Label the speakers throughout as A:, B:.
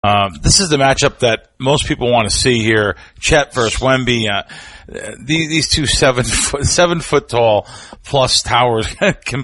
A: This is the matchup that most people want to see here. Chet versus Wemby. These two 7 foot tall plus towers can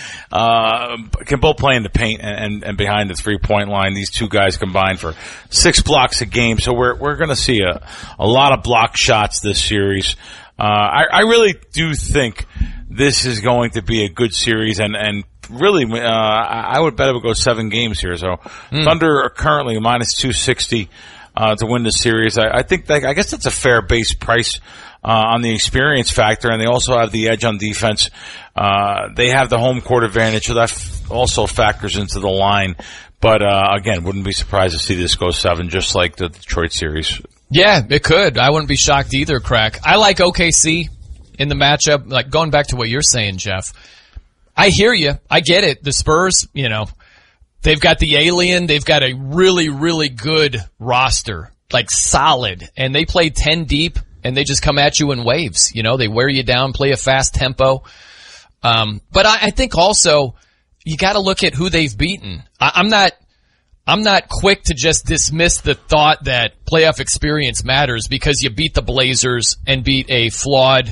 A: both play in the paint and behind the 3-point line. These two guys combined for 6 blocks a game. So we're going to see a lot of block shots this series. I really do think this is going to be a good series and really, I would bet it would go 7 games here. So Thunder are currently minus 260 to win the series. I guess that's a fair base price on the experience factor, and they also have the edge on defense. They have the home court advantage, so that also factors into the line. But again, wouldn't be surprised to see this go 7, just like the Detroit series.
B: Yeah, it could. I wouldn't be shocked either, Crack. I like OKC in the matchup. Like, going back to what you're saying, Jeff. I hear you. I get it. The Spurs, they've got the alien. They've got a really, really good roster, like solid. And they play 10 deep, and they just come at you in waves. They wear you down, play a fast tempo. But I think also you got to look at who they've beaten. I'm not quick to just dismiss the thought that playoff experience matters because you beat the Blazers and beat a flawed,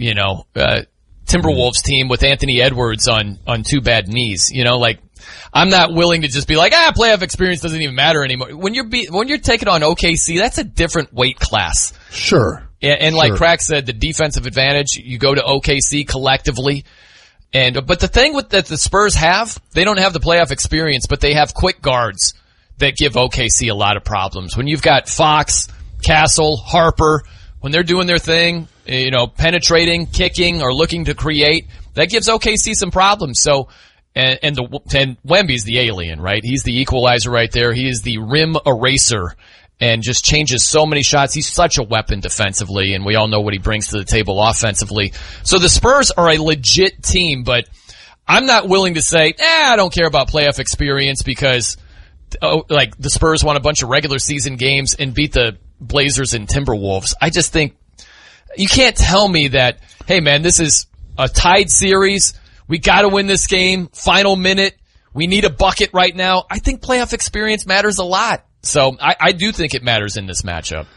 B: Timberwolves team with Anthony Edwards on 2 bad knees. I'm not willing to just be like, playoff experience doesn't even matter anymore. When you're taking on OKC, that's a different weight class.
C: Sure.
B: And like Crack said, the defensive advantage, you go to OKC collectively. But the thing that the Spurs have, they don't have the playoff experience, but they have quick guards that give OKC a lot of problems. When you've got Fox, Castle, Harper, when they're doing their thing, penetrating, kicking, or looking to create, that gives OKC some problems. So, and Wemby's the alien, right? He's the equalizer right there. He is the rim eraser and just changes so many shots. He's such a weapon defensively, and we all know what he brings to the table offensively. So the Spurs are a legit team, but I'm not willing to say, I don't care about playoff experience because, the Spurs won a bunch of regular season games and beat the Blazers and Timberwolves. I just think you can't tell me that, hey man, this is a tied series. We got to win this game. Final minute. We need a bucket right now. I think playoff experience matters a lot. So I do think it matters in this matchup.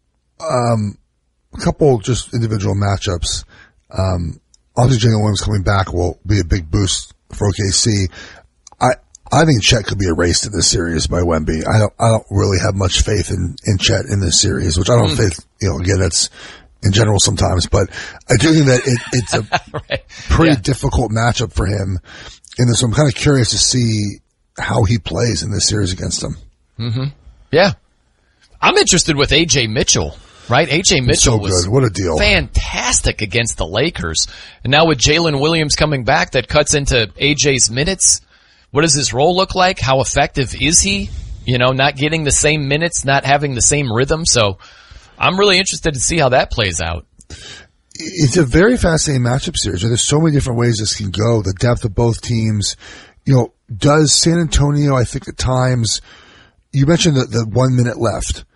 C: A couple just individual matchups. Obviously, Jalen Williams coming back will be a big boost for OKC. I think Chet could be erased in this series by Wemby. I don't really have much faith in Chet in this series, which I don't think, again, that's in general sometimes, but I do think that it's a pretty difficult matchup for him in this. So I'm kind of curious to see how he plays in this series against him.
B: Mm-hmm. Yeah. I'm interested with AJ Mitchell, right? AJ Mitchell was
C: what a deal.
B: Fantastic against the Lakers. And now with Jalen Williams coming back, that cuts into AJ's minutes. What does his role look like? How effective is he? Not getting the same minutes, not having the same rhythm. So I'm really interested to see how that plays out.
C: It's a very fascinating matchup series. There's so many different ways this can go. The depth of both teams. Does San Antonio, I think at times, you mentioned the 1 minute left.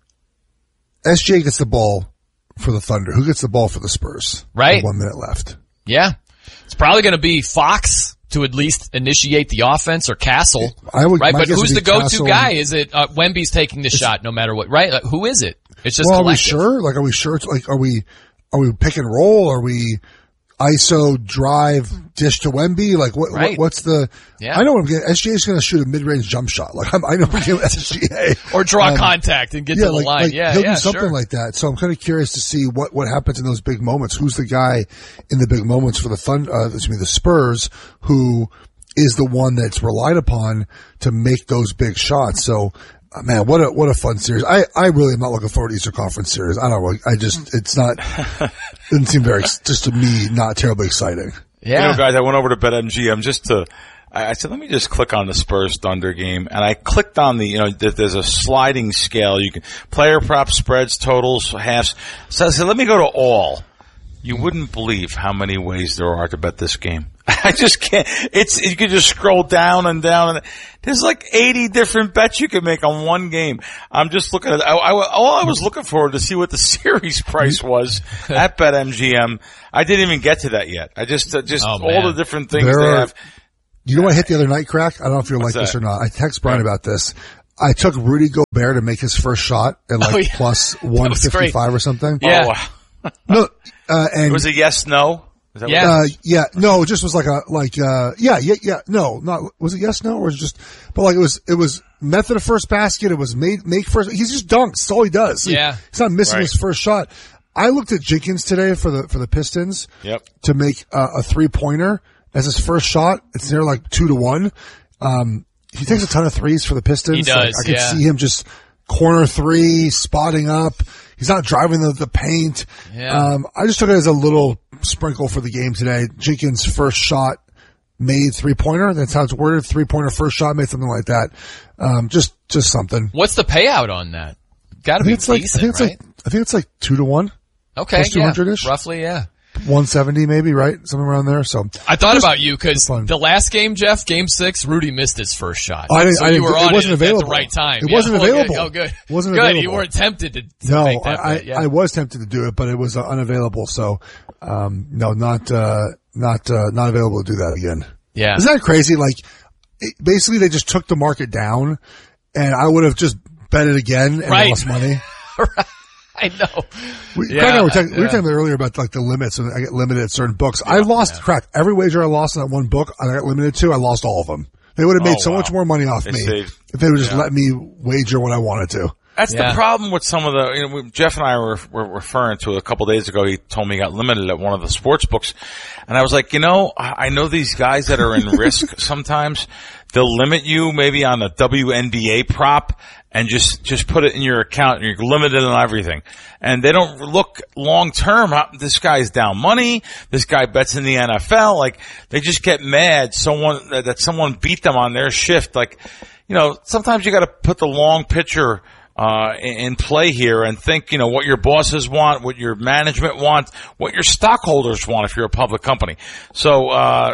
C: SJ gets the ball for the Thunder. Who gets the ball for the Spurs?
B: Right.
C: 1 minute left.
B: Yeah. It's probably going to be Fox to at least initiate the offense, or Castle.
C: Right,
B: but who's the go-to guy? Is it Wemby's taking the shot no matter what, right? Who is it? It's just collective.
C: Are we sure? It's are we pick and roll? Are we ISO drive dish to Wemby? What's the? Yeah. I know SGA is going to shoot a mid-range jump shot. I know SGA
B: or draw contact and get to the line.
C: He'll do something like that. So I'm kind of curious to see what happens in those big moments. Who's the guy in the big moments for the Spurs who is the one that's relied upon to make those big shots? So. Man, what a fun series. I really am not looking forward to Eastern Conference series. I don't know. It's not, didn't seem just to me, not terribly exciting.
A: Yeah. Guys, I went over to BetMGM I said, let me just click on the Spurs Thunder game. And I clicked on there's a sliding scale. You can, player props, spreads, totals, halves. So I said, let me go to all. You wouldn't believe how many ways there are to bet this game. I just can't. You could just scroll down and down, and there's 80 different bets you can make on one game. I'm just looking at. All I was looking forward to see what the series price was at BetMGM. I didn't even get to that yet. I just all the different things they have.
C: You know what I hit the other night, Crack? I don't know if you're like this or not. I text Brian about this. I took Rudy Gobert to make his first shot at plus 155 or something.
B: Yeah.
A: Oh,
C: No, and
A: it was a yes/no. Is that
C: no, it just was no, not, was it yes, no, or was it just, but it was method of first basket. It was make first. He's just dunks. That's all he does. He's not missing his first shot. I looked at Jenkins today for the Pistons.
A: Yep.
C: To make a 3-pointer as his first shot. It's near 2-1. He takes a ton of threes for the Pistons.
B: He does.
C: I could see him just corner three, spotting up. He's not driving the paint.
B: Yeah.
C: I just took it as a little sprinkle for the game today. Jenkins' first shot made 3-pointer. That's how it's worded. 3-pointer first shot made, something like that. Just something.
B: What's the payout on that? Got to be decent, right?
C: I think it's 2-1.
B: Okay,
C: plus 200-ish.
B: Roughly, yeah.
C: 170 maybe, right? Something around there. So
B: I thought about you because the last game, Jeff, Game 6, Rudy missed his first shot.
C: It
B: wasn't
C: available
B: at the right time.
C: It wasn't available.
B: Oh, good.
C: It wasn't
B: good.
C: available.
B: You weren't tempted to
C: no,
B: make that bet. Yeah.
C: I was tempted to do it, but it was unavailable. So, no, not available to do that again.
B: Yeah.
C: Isn't that crazy? Basically they just took the market down and I would have just bet it again and lost money.
B: Right. I know.
C: We were talking earlier about the limits, and I get limited at certain books. I lost crack. Every wager I lost on that one book, I got limited to. I lost all of them. They would have made so much more money off me if they would just let me wager when I wanted to.
A: That's the problem with some of the, Jeff and I were referring to a couple days ago. He told me he got limited at one of the sports books. And I was like, I know these guys that are in risk sometimes. They'll limit you maybe on a WNBA prop and just put it in your account and you're limited on everything. And they don't look long term. This guy's down money. This guy bets in the NFL. They just get mad that someone beat them on their shift. Sometimes you got to put the long picture in play here and think, what your bosses want, what your management want, what your stockholders want if you're a public company. So,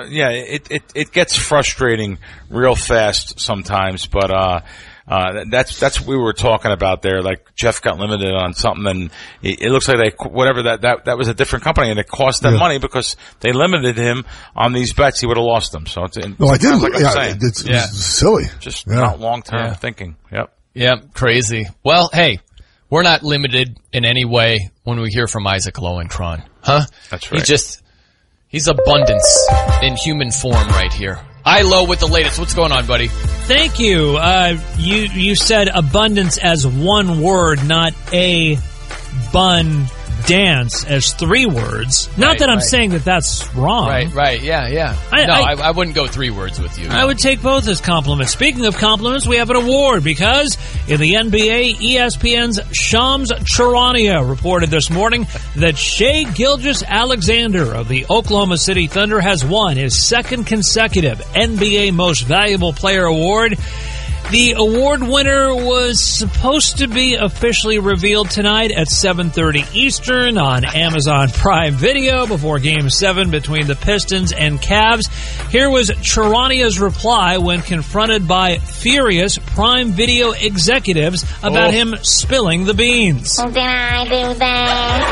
A: it gets frustrating real fast sometimes, but, that's what we were talking about there. Jeff got limited on something and it looks like that was a different company and it cost them money because they limited him on these bets. He would have lost them. So I didn't.
C: It's silly.
A: Just not long-term thinking. Yep.
B: Yeah, crazy. Well, hey, we're not limited in any way when we hear from Isaac Lowenkron. Huh?
A: That's right.
B: He's abundance in human form right here. Ilo with the latest. What's going on, buddy?
D: Thank you. You said abundance as one word, not a bun dance as 3 words. Not that I'm saying that that's wrong.
B: Right, yeah. I wouldn't go 3 words with you. No.
D: I would take both as compliments. Speaking of compliments, we have an award because in the NBA, ESPN's Shams Charania reported this morning that Shai Gilgeous-Alexander of the Oklahoma City Thunder has won his 2nd consecutive NBA Most Valuable Player award. The award winner was supposed to be officially revealed tonight at 7:30 Eastern on Amazon Prime Video before Game 7 between the Pistons and Cavs. Here was Charania's reply when confronted by furious Prime Video executives about him spilling the beans.
E: Did I do that?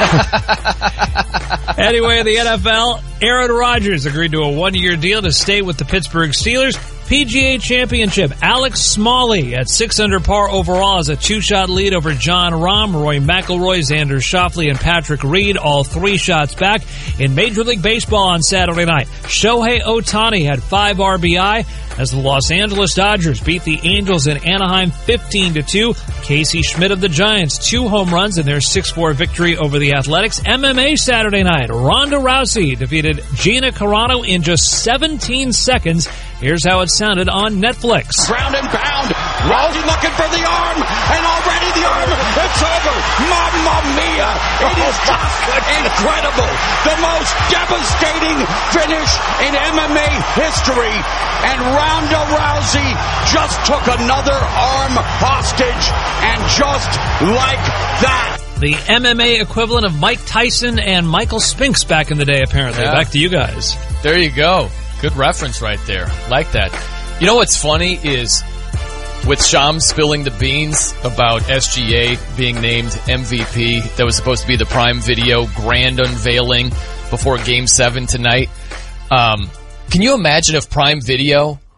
D: Anyway, the NFL, Aaron Rodgers agreed to a 1-year deal to stay with the Pittsburgh Steelers. PGA Championship, Alex Smalley at 6 under par overall has a 2-shot lead over John Rahm, Roy McIlroy, Xander Schauffele, and Patrick Reed, all 3 shots back. In Major League Baseball on Saturday night, Shohei Ohtani had 5 RBI as the Los Angeles Dodgers beat the Angels in Anaheim 15-2. Casey Schmidt of the Giants, 2 home runs in their 6-4 victory over the Athletics. MMA Saturday night, Ronda Rousey defeated Gina Carano in just 17 seconds. Here's how it sounded on Netflix.
F: Ground and pound. Rousey looking for the arm, and already the arm, it's over. Mamma mia. It is just incredible. The most devastating finish in MMA history. And Ronda Rousey just took another arm hostage, and just like that.
D: The MMA equivalent of Mike Tyson and Michael Spinks back in the day, apparently.
B: Yeah.
D: Back to you guys.
B: There you go. Good reference right there. Like that. You know what's funny is with Shams spilling the beans about SGA being named MVP, that was supposed to be the Prime Video grand unveiling before Game 7 tonight. Can you imagine if Prime Video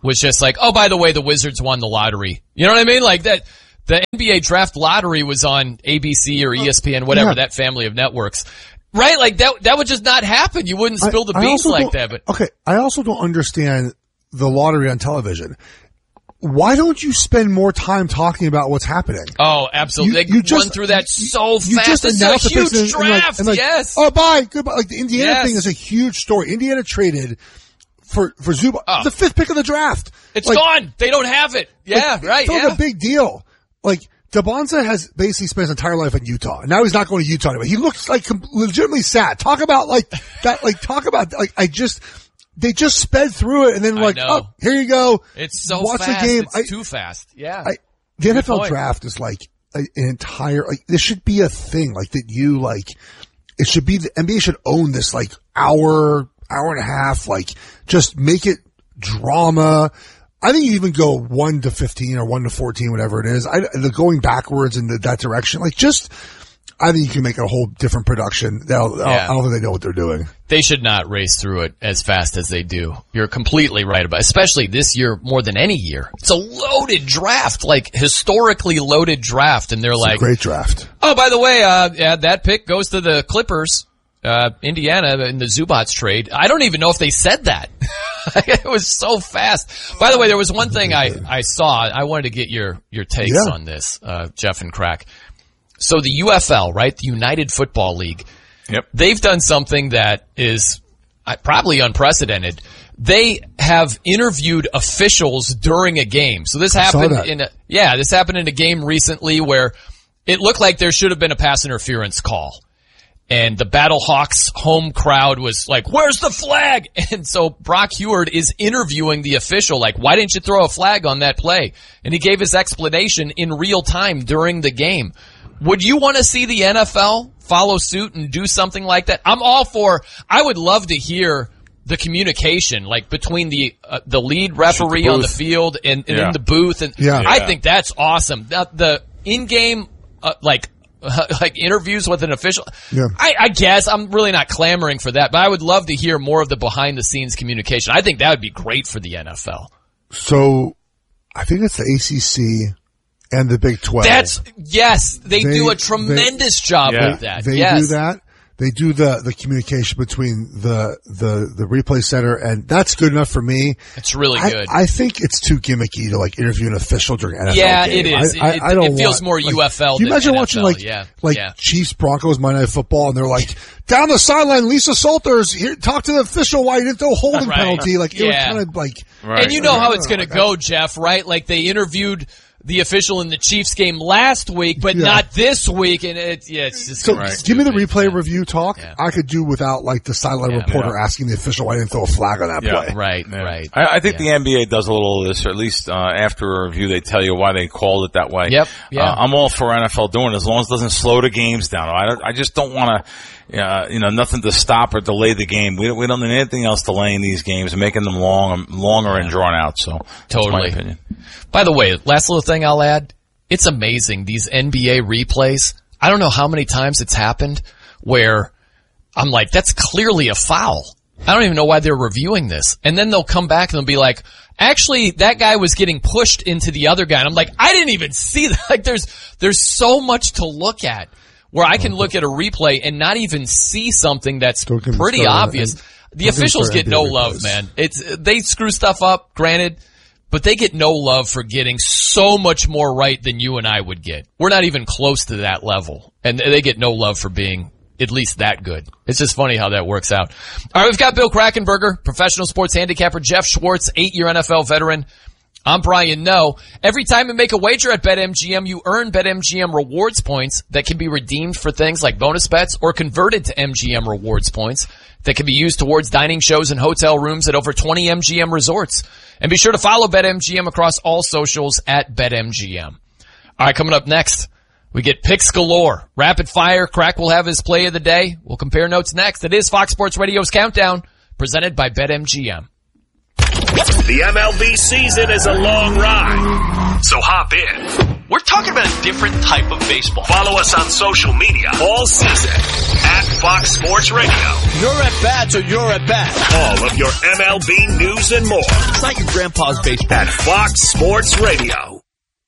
B: was just like, oh, by the way, the Wizards won the lottery. You know what I mean? Like that, the NBA draft lottery was on ABC or ESPN, whatever, that family of networks. Right? Like that would just not happen. You wouldn't spill the beans like that. But
C: okay, I also don't understand the lottery on television. Why don't you spend more time talking about what's happening?
B: Oh, absolutely. They run through that so fast. It's a huge draft. Yes.
C: Oh, bye. Goodbye. Like the Indiana thing is a huge story. Indiana traded for Zubac, the 5th pick of the draft.
B: It's gone. They don't have it. Yeah, right.
C: It's a big deal. Like Dabonza has basically spent his entire life in Utah. And now he's not going to Utah anymore. He looks like legitimately sad. Talk about they just sped through it and then oh, here you go.
B: It's so
C: watch
B: fast.
C: The game.
B: It's too fast. Yeah.
C: The NFL draft is like an entire, this should be a thing it should be, the NBA should own this hour and a half, just make it drama. I think you even go 1 to 15 or 1 to 14, whatever it is. The going backwards in that direction, I think you can make a whole different production. I don't think they know what they're doing.
B: They should not race through it as fast as they do. You're completely right about it, especially this year more than any year. It's a loaded draft, historically loaded draft, and they're
C: a great draft.
B: Oh, by the way, that pick goes to the Clippers, Indiana in the Zubac trade. I don't even know if they said that. It was so fast. By the way, there was one thing I saw. I wanted to get your takes on this, Jeff and Crack. So the UFL, right? The United Football League.
A: Yep.
B: They've done something that is probably unprecedented. They have interviewed officials during a game. So this happened this happened in a game recently where it looked like there should have been a pass interference call. And the Battlehawks home crowd was like, where's the flag? And so Brock Huard is interviewing the official, why didn't you throw a flag on that play? And he gave his explanation in real time during the game. Would you want to see the NFL follow suit and do something like that? I would love to hear the communication, between the lead referee on the field and in the booth. And I think that's awesome. The in-game, interviews with an official. Yeah. I guess I'm really not clamoring for that, but I would love to hear more of the behind the scenes communication. I think that would be great for the NFL.
C: So I think it's the ACC and the Big 12.
B: They do a tremendous job with that.
C: They do that. They do the communication between the replay center, and that's good enough for me.
B: It's really good.
C: I think it's too gimmicky to interview an official during an NFL game.
B: It is. It feels more UFL.
C: Can you imagine
B: NFL,
C: watching Chiefs Broncos Monday Night Football, and they're down the sideline, Lisa Salters here, talk to the official why you didn't throw a holding penalty. It was kind of
B: and you know how it's going to go, Jeff, right? They interviewed the official in the Chiefs game last week, but not this week, and it's just
C: give me the replay review talk. Yeah. I could do without the sideline reporter asking the official why I didn't throw a flag on that play.
B: Right.
A: I think the NBA does a little of this, or at least after a review they tell you why they called it that way.
B: Yep. Yeah.
A: I'm all for NFL doing it as long as it doesn't slow the games down. I just don't want to, nothing to stop or delay the game. We don't need anything else delaying these games and making them longer and drawn out. So
B: totally.
A: That's my opinion.
B: By the way, last little thing I'll add, it's amazing, these NBA replays. I don't know how many times it's happened where I'm like, that's clearly a foul. I don't even know why they're reviewing this. And then they'll come back and they'll be like, actually, that guy was getting pushed into the other guy. And I'm like, I didn't even see that. There's so much to look at where I can look at a replay and not even see something that's pretty obvious. The officials get no love, man. They screw stuff up, granted, but they get no love for getting so much more right than you and I would get. We're not even close to that level, and they get no love for being at least that good. It's just funny how that works out. All right, we've got Bill Krackomberger, professional sports handicapper, Jeff Schwartz, 8-year NFL veteran. I'm Brian Noe. Every time you make a wager at BetMGM, you earn BetMGM rewards points that can be redeemed for things like bonus bets or converted to MGM rewards points that can be used towards dining shows and hotel rooms at over 20 MGM resorts. And be sure to follow BetMGM across all socials at BetMGM. All right, coming up next, we get picks galore. Rapid fire. Crack will have his play of the day. We'll compare notes next. It is Fox Sports Radio's Countdown, presented by BetMGM.
G: The MLB season is a long ride, so hop in. We're talking about different type of baseball.
H: Follow us on social media all season at Fox Sports Radio.
G: Your at-bats or your at-bats.
H: All of your MLB news and more.
G: It's not your grandpa's baseball.
H: At Fox Sports Radio.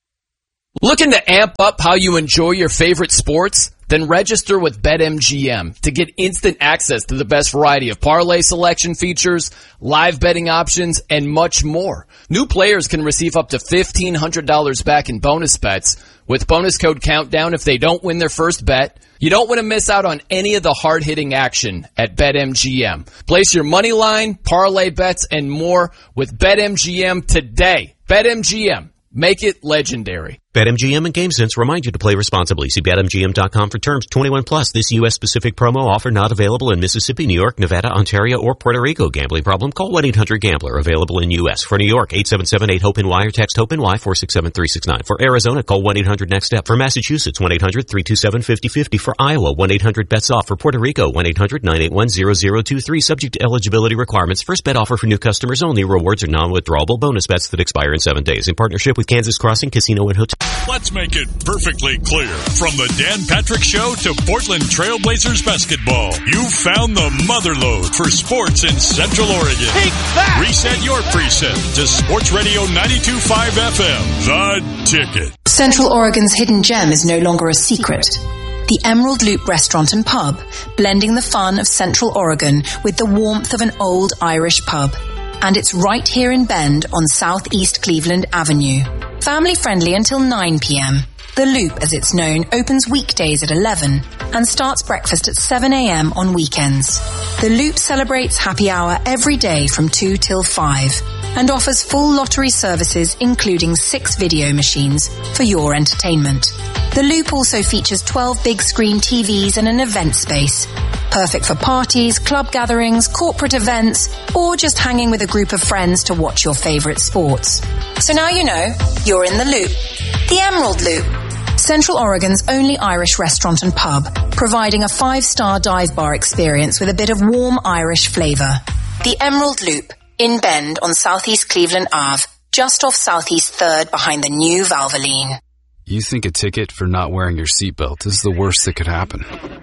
B: Looking to amp up how you enjoy your favorite sports? Then register with BetMGM to get instant access to the best variety of parlay selection features, live betting options, and much more. New players can receive up to $1,500 back in bonus bets with bonus code COUNTDOWN if they don't win their first bet. You don't want to miss out on any of the hard-hitting action at BetMGM. Place your money line, parlay bets, and more with BetMGM today. BetMGM. Make it legendary.
I: BetMGM and GameSense remind you to play responsibly. See BetMGM.com for terms. 21 plus. This U.S.-specific promo offer not available in Mississippi, New York, Nevada, Ontario, or Puerto Rico. Gambling problem? Call 1-800-GAMBLER. Available in U.S. For New York, 877-8-HOPE-NY or text HOPE-NY 467-369. For Arizona, call 1-800-NEXT-STEP. For Massachusetts, 1-800-327-5050. For Iowa, 1-800-BETS-OFF. For Puerto Rico, 1-800-981-0023. Subject to eligibility requirements. First bet offer for new customers only. Rewards are non-withdrawable bonus bets that expire in 7 days. In partnership with Kansas Crossing Casino and Hotel.
J: Let's make it perfectly clear. From the Dan Patrick Show to Portland Trailblazers basketball, you found the motherlode for sports in Central Oregon.
G: Take that!
J: Reset your preset to Sports Radio 92.5 FM. The Ticket.
K: Central Oregon's hidden gem is no longer a secret. The Emerald Loop Restaurant and Pub, blending the fun of Central Oregon with the warmth of an old Irish pub. And it's right here in Bend on Southeast Cleveland Avenue. Family friendly until 9 p.m. The Loop, as it's known, opens weekdays at 11 and starts breakfast at 7 a.m. on weekends. The Loop celebrates happy hour every day from 2 till 5 and offers full lottery services including 6 video machines for your entertainment. The Loop also features 12 big screen TVs and an event space, perfect for parties, club gatherings, corporate events, or just hanging with a group of friends to watch your favorite sports. So now you know, you're in the Loop. The Emerald Loop. Central Oregon's only Irish restaurant and pub, providing a 5-star dive bar experience with a bit of warm Irish flavor. The Emerald Loop, in Bend on Southeast Cleveland Ave, just off Southeast 3rd behind the new Valvoline.
L: You think a ticket for not wearing your seatbelt is the worst that could happen.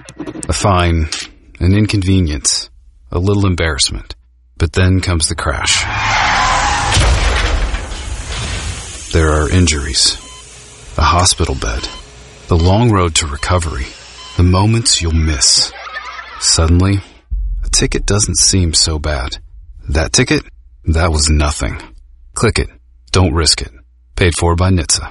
L: A fine, an inconvenience, a little embarrassment. But then comes the crash. There are injuries, a hospital bed, the long road to recovery, the moments you'll miss. Suddenly, a ticket doesn't seem so bad. That ticket? That was nothing. Click it. Don't risk it. Paid for by NHTSA.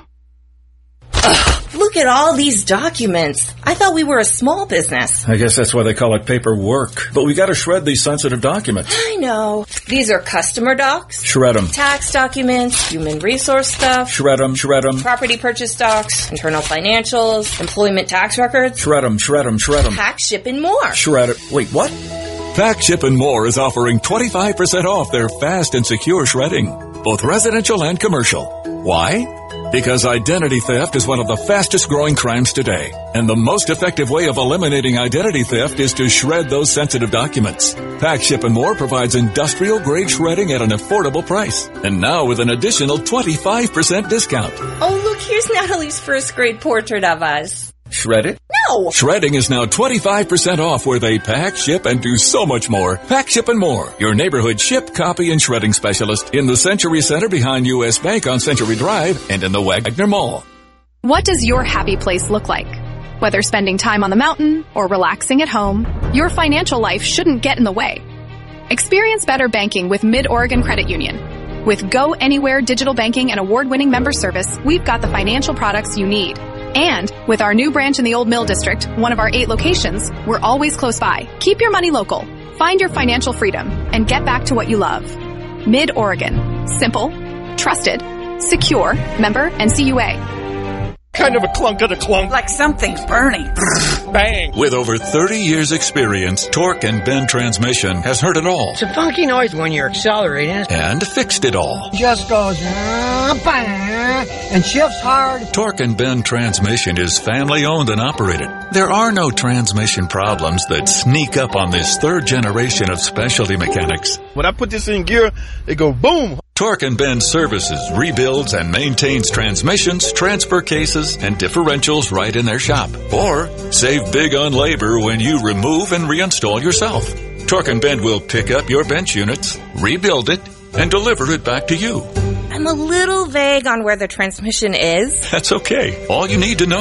M: Ugh, look at all these documents. I thought we were a small business.
N: I guess that's why they call it paperwork. But we gotta shred these sensitive documents.
M: I know. These are customer docs.
N: Shred them.
M: Tax documents, human resource stuff.
N: Shred them, shred them.
M: Property purchase docs, internal financials, employment tax records.
N: Shred them, shred them, shred them.
M: Pack, ship, and more.
N: Shred it. Wait, what?
O: Pack, Ship, and More is offering 25% off their fast and secure shredding, both residential and commercial. Why? Because identity theft is one of the fastest growing crimes today. And the most effective way of eliminating identity theft is to shred those sensitive documents. Pack, Ship, and More provides industrial grade shredding at an affordable price. And now with an additional 25% discount.
M: Oh, look, here's Natalie's first grade portrait of us.
N: Shred it?
M: No!
O: Shredding is now 25% off where they pack, ship, and do so much more. Pack, Ship, and More, your neighborhood ship, copy, and shredding specialist in the Century Center behind U.S. Bank on Century Drive and in the Wagner Mall.
P: What does your happy place look like? Whether spending time on the mountain or relaxing at home, your financial life shouldn't get in the way. Experience better banking with Mid-Oregon Credit Union. With Go Anywhere digital banking and award-winning member service, we've got the financial products you need. And with our new branch in the Old Mill District, one of our 8 locations, we're always close by. Keep your money local. Find your financial freedom and get back to what you love. Mid-Oregon. Simple, trusted, secure, member NCUA.
Q: Kind of a clunk of the clunk.
R: Like something's burning.
Q: Bang.
O: With over 30 years experience, Torque and Bend Transmission has heard it all.
R: It's a funky noise when you're accelerating.
O: And fixed it all.
R: Just goes bang, and shifts hard.
O: Torque and Bend Transmission is family owned and operated. There are no transmission problems that sneak up on this 3rd generation of specialty mechanics.
Q: When I put this in gear, it go boom.
O: Torque and Bend services, rebuilds, and maintains transmissions, transfer cases, and differentials right in their shop. Or save big on labor when you remove and reinstall yourself. Torque and Bend will pick up your bench units, rebuild it, and deliver it back to you.
M: I'm a little vague on where the transmission is.
O: That's okay. All you need to know